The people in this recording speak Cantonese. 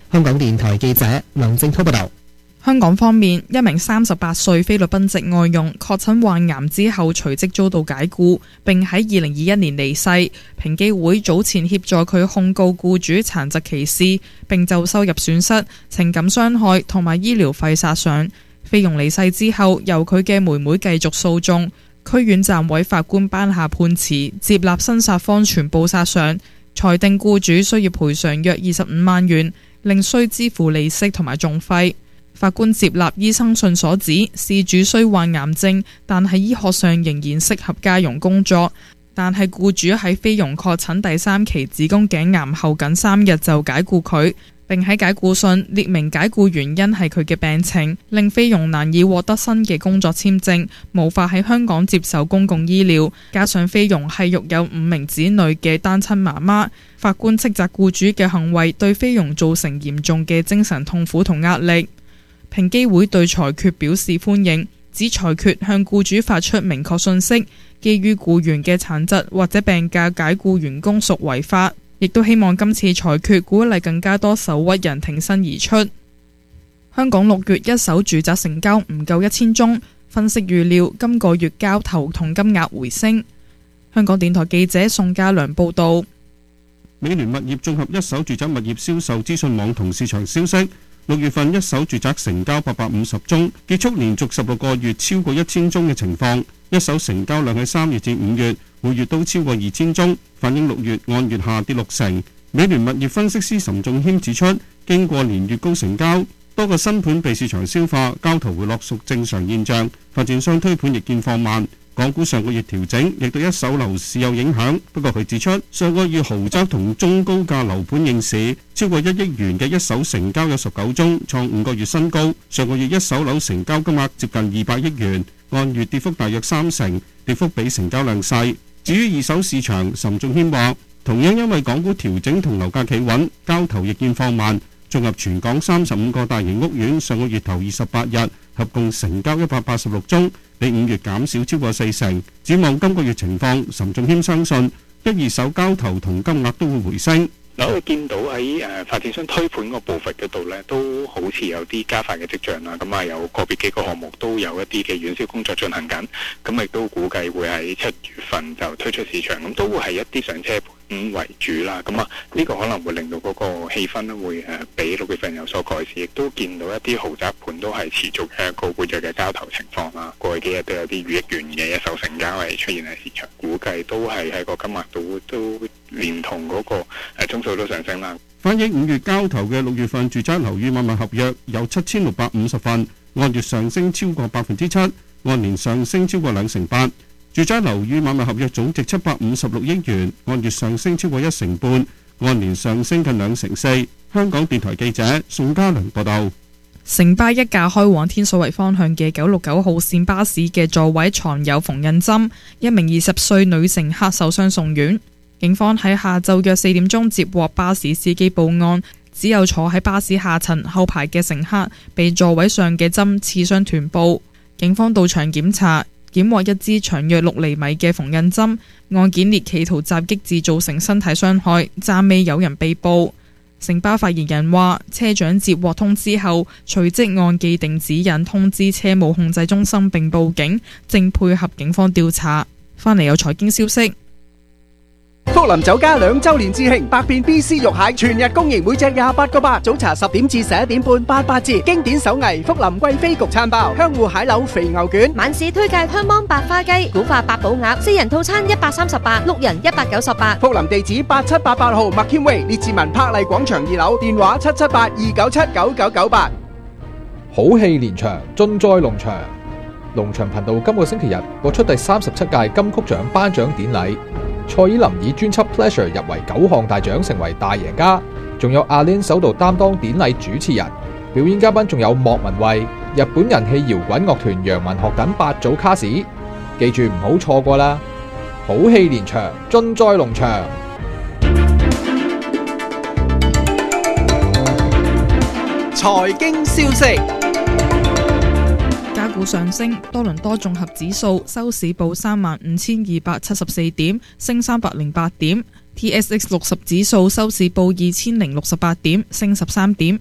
香港電台記者梁正滔報道。 香港方面，一名38歲菲律賓籍外傭確診患癌之後隨即遭到解僱，並喺2021年離世。平機會早前協助佢控告僱主殘疾歧視，並就收入損失、情感傷害同埋醫療費索償。菲傭離世之後，由佢嘅妹妹繼續訴訟。區院暫委法官頒下判詞，接納申索方全部索償，裁定僱主需要賠償約25萬元，另需支付利息同埋訟費。法官接納醫生信所指，事主雖患癌症，但係醫學上仍然適合家傭工作。但係僱主喺菲傭確診第3期子宮頸癌後僅3日就解僱佢，並喺解僱信列明解僱原因係佢嘅病情，令菲傭難以獲得新嘅工作簽證，無法喺香港接受公共醫療。加上菲傭係育有5名子女嘅單親媽媽，法官斥責僱主嘅行為對菲傭造成嚴重嘅精神痛苦同壓力。平機會對裁決表示歡迎，指裁決向僱主發出明確訊息，基於僱員嘅殘疾或者病假解僱員工屬違法，亦都希望今次裁決鼓勵更加多受屈人挺身而出。香港6月一手住宅成交唔夠1000宗，分析預料今個月交投同金額回升。香港電台記者宋家良報導。 美聯物業綜合一手住宅物業銷售資訊網同市場消息，6月份一手住宅成交850宗，結束連續16個月超過1000宗嘅情況。一手成交量喺3月至5月每月都超過2000宗，反映6月按月下跌60%。美聯物業分析師岑仲謙指出，經過連月高成交，多個新盤被市場消化，交投回落屬正常現象，發展商推盤亦見放慢。港股上個月調整亦對一手樓市有影響，不過佢指出，上個月豪宅同中高價樓盤應市，超過1億元嘅一手成交有19宗，創5個月新高。上個月一手樓成交金額接近200億元，按月跌幅大約30%，跌幅比成交量細。至於二手市場，岑仲謙話，同樣因為港股調整同樓價企穩，交投亦見放慢。綜合全港35個大型屋苑，上個月頭28日合共成交186宗，比5月減少超過40%。展望今個月情況，岑仲謙相信一二手交投同金額都會回升。 我哋見到喺發展商推盤個步伐嗰度咧，都好似有啲加快嘅跡象啦。咁啊，有個別幾個項目都有一啲嘅遠銷工作進行緊，咁亦都估計會喺7月份就推出市場，咁都會係一啲上車盤為主啦。咁啊，呢個可能會令到嗰個氣氛咧會比6月份有所改善，亦都見到一啲豪宅盤都係持續一個活躍嘅交投情況啦。過去幾日都有啲逾億元嘅一手成交係出現喺市場，估計都係喺個金額度都連同嗰個宗數都上升啦。 反映5月交投嘅6月份住宅樓宇買賣合約有7650份，按月上升超過7%，按年上升超過28%。住宅樓宇買賣合約總值756億元，按月上升超過1成半，按年上升近2成4。香港電台記者宋家良報道。 城巴一架開往天水圍方向嘅969號線巴士嘅座位藏有縫紉針，一名20歲女乘客受傷送院。警方喺下晝約4點鐘接獲巴士司機報案，只有坐喺巴士下層後排嘅乘客被座位上嘅針刺傷臀部。警方到場檢查，檢獲一支長約6厘米嘅縫紉針。案件列企圖襲擊致造成身體傷害，暫未有人被捕。城巴發言人話，車長接獲通知後，隨即按既定指引通知車務控制中心並報警，正配合警方調查。返嚟有財經消息。 福林酒家2周年致慶，百變 BC 肉蟹全日供應，每隻28個8，早茶10點至11點半88折。經典手藝福林貴妃焗餐包，香芋蟹柳肥牛卷， 晚市推介香芒白花雞、古法八寶鴨，4人套餐138，六人198。 福林地址8788號麥謙威列治文柏麗廣場2樓，電話778-297-9998。 好戲連場，盡在龍翔。龍翔頻道今個星期日播出第37屆金曲獎頒獎典禮。蔡依林以專輯 Pleasure 入圍9項大獎，成為大贏家。仲有阿 Lin 首度擔當典禮主持人，表演嘉賓仲有莫文蔚、日本人氣搖滾樂團楊文學等8組卡士，記住唔好錯過啦！好戲連場，盡在龍翔。 財經消息。 港股上升，多倫多綜合指數收市報35,274點，升308點；TSX 60指數收市報2068點，升13點。